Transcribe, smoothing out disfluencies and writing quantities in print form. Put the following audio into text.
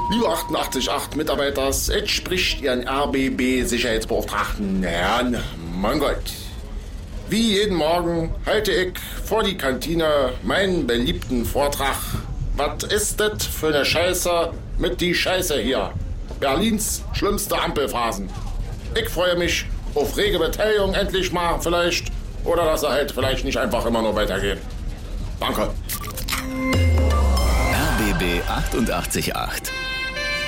Liebe 88.8 Mitarbeiters, es spricht Ihren RBB-Sicherheitsbeauftragten Herrn Mangold. Wie jeden Morgen halte ich vor die Kantine meinen beliebten Vortrag. Was ist das für eine Scheiße mit die Scheiße hier? Berlins schlimmste Ampelphrasen. Ich freue mich auf rege Beteiligung endlich mal vielleicht. Oder dass er halt vielleicht nicht einfach immer nur weitergeht. Danke. RBB 88.8